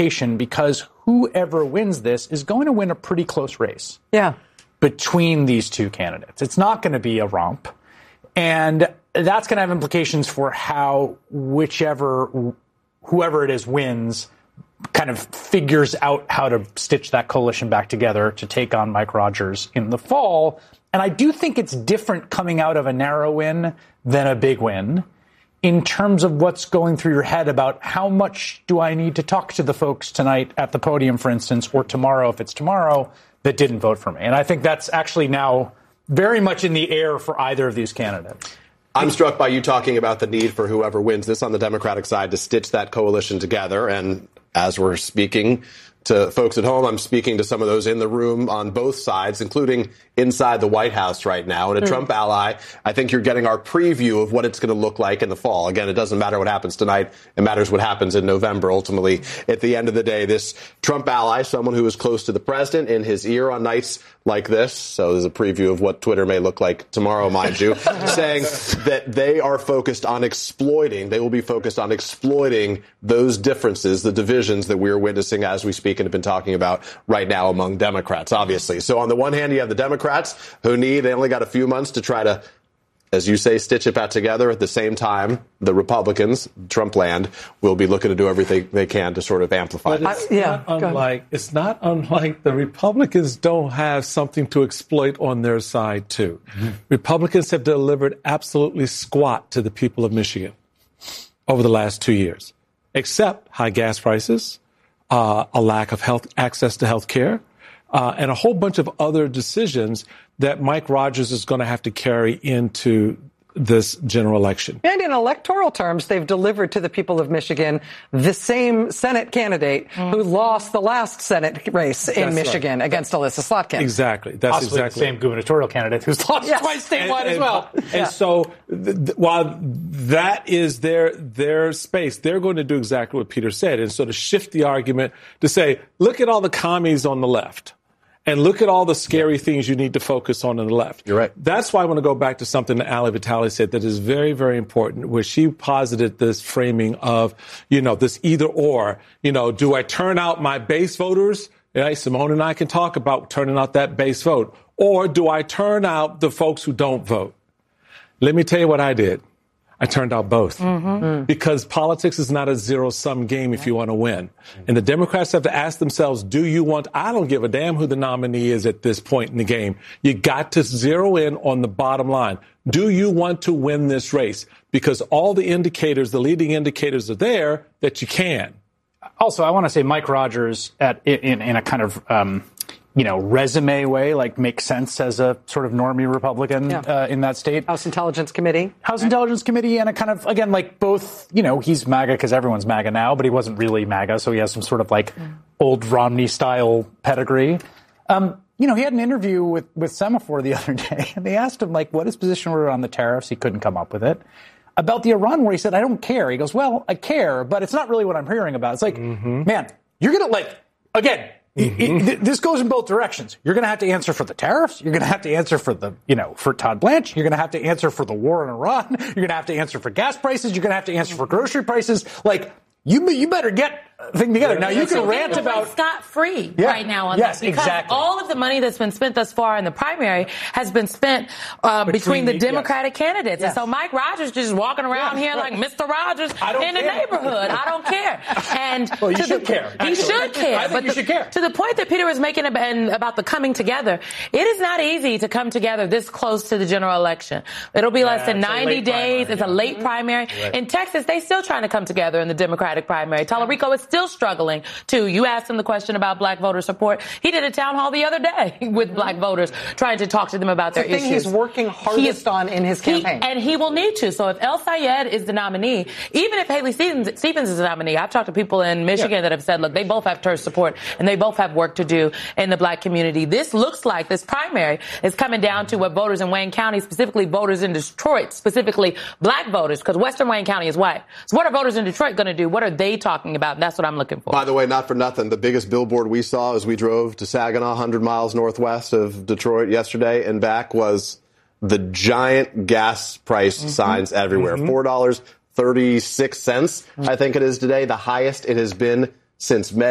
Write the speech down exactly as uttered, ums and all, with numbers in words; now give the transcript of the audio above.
implication because whoever wins this is going to win a pretty close race. Yeah. Between these two candidates. It's not going to be a romp. And that's going to have implications for how whichever, whoever it is wins, kind of figures out how to stitch that coalition back together to take on Mike Rogers in the fall. And I do think it's different coming out of a narrow win than a big win in terms of what's going through your head about how much do I need to talk to the folks tonight at the podium, for instance, or tomorrow, if it's tomorrow, that didn't vote for me. And I think that's actually now very much in the air for either of these candidates. I'm struck by you talking about the need for whoever wins this on the Democratic side to stitch that coalition together. And as we're speaking to folks at home, I'm speaking to some of those in the room on both sides, including inside the White House right now. And a mm. Trump ally, I think you're getting our preview of what it's going to look like in the fall. Again, it doesn't matter what happens tonight. It matters what happens in November. Ultimately, at the end of the day, this Trump ally, someone who is close to the president, in his ear on nights like this, so there's a preview of what Twitter may look like tomorrow, mind you, saying that they are focused on exploiting, they will be focused on exploiting those differences, the divisions that we are witnessing as we speak and have been talking about right now among Democrats, obviously. So on the one hand, you have the Democrats who need, they only got a few months to try to, as you say, stitch it back together. At the same time, the Republicans, Trump land, will be looking to do everything they can to sort of amplify but this. It's, yeah, not unlike, it's not unlike the Republicans don't have something to exploit on their side, too. Mm-hmm. Republicans have delivered absolutely squat to the people of Michigan over the last two years, except high gas prices, uh, a lack of health access to health care, Uh, and a whole bunch of other decisions that Mike Rogers is going to have to carry into this general election. And in electoral terms, they've delivered to the people of Michigan the same Senate candidate mm. who lost the last Senate race in That's Michigan right. against Alyssa Slotkin. Exactly. That's Possibly exactly the same gubernatorial candidate who's lost yes. twice statewide and, as well. And, and yeah. so th- th- while that is their their space, they're going to do exactly what Peter said and sort of shift the argument to say, look at all the commies on the left. And look at all the scary yeah. things you need to focus on on the left. You're right. That's why I want to go back to something that Ali Vitale said that is very, very important, where she posited this framing of, you know, this either or. You know, do I turn out my base voters? Yeah, Simone and I can talk about turning out that base vote. Or do I turn out the folks who don't vote? Let me tell you what I did. I turned out both mm-hmm. because politics is not a zero-sum game if you want to win. And the Democrats have to ask themselves, do you want, I don't give a damn who the nominee is at this point in the game. You got to zero in on the bottom line. Do you want to win this race? Because all the indicators, the leading indicators are there that you can. Also, I want to say Mike Rogers at, in, in a kind of, um, you know, resume way, like makes sense as a sort of normie Republican yeah. uh, in that state. House Intelligence Committee. House right. Intelligence Committee and a kind of, again, like both, you know, he's MAGA because everyone's MAGA now, but he wasn't really MAGA, so he has some sort of like mm. old Romney-style pedigree. Um, you know, he had an interview with, with Semaphore the other day, and they asked him, like, what his position were on the tariffs. He couldn't come up with it. About the Iran war, he said, I don't care. He goes, well, I care, but it's not really what I'm hearing about. It's like, mm-hmm. man, you're going to, like, again, Mm-hmm. It, it, this goes in both directions. You're going to have to answer for the tariffs. You're going to have to answer for the, you know, for Todd Blanche. You're going to have to answer for the war in Iran. You're going to have to answer for gas prices. You're going to have to answer for grocery prices. Like, you you better get a thing together. Now, you can rant about scot-free yeah. right now on yes, that. Because exactly. all of the money that's been spent thus far in the primary has been spent uh, between, between the, the Democratic yes. candidates. Yes. And so Mike Rogers just walking around yes, here right. like Mister Rogers in care. the neighborhood. I don't care. And well, you to should the, care. He Actually. should care. I think but you the, should care. To the point that Peter was making about the coming together, it is not easy to come together this close to the general election. It'll be yeah, less than ninety days. Primary, it's yeah. a late primary. Right. In Texas, they still trying to come together in the Democratic primary. Tallarico is still struggling, too. You asked him the question about black voter support. He did a town hall the other day with mm-hmm. black voters, trying to talk to them about it's their the thing issues. He's working hardest he, on in his campaign. He, and he will need to. So if El Sayed is the nominee, even if Haley Stevens, Stevens is the nominee, I've talked to people in Michigan yeah. that have said, look, they both have terse support and they both have work to do in the black community. This looks like this primary is coming down to what voters in Wayne County, specifically voters in Detroit, specifically black voters, because Western Wayne County is white. So what are voters in Detroit going to do? What are they talking about? And that's what I'm looking for. By the way, not for nothing, the biggest billboard we saw as we drove to Saginaw, one hundred miles northwest of Detroit yesterday and back, was the giant gas price mm-hmm. signs everywhere. Mm-hmm. four dollars and thirty-six cents, I think it is today, the highest it has been since May.